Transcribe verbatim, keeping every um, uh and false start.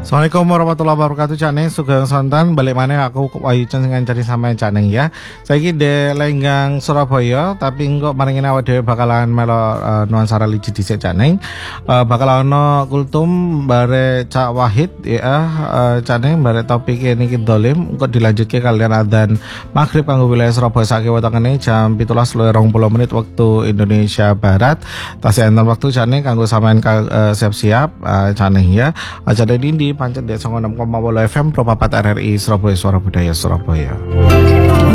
Assalamualaikum warahmatullahi wabarakatuh. Cak Neng Sugeng Sontan balik mana aku Wahyu Cen dengan cari sampai Cak Neng ya. Saiki de Lenggang Surabaya tapi engko maringin awak dhewe bakalan melo uh, nuansa religi dhisik Cak Neng. Uh, bakal ono kultum bare Cak Wahid ya uh, Cak Neng bare topik niki dolim engko dilanjutke kalian adzan maghrib kanggo wilayah Surabaya saiki wetokane jam pitulas lewat dua puluh menit waktu Indonesia Barat. Tasih enten waktu Cak Neng kanggo sampean uh, siap-siap uh, Cak Neng ya. Aja dindi pancet dek songo enam koma nol F M Pro Papat R R I Surabaya Suara Budaya Surabaya.